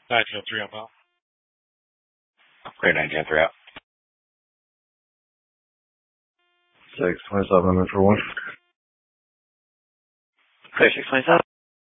9-3 up out. Great, 9-3 out. 6-27 for 1. Clear 6-27.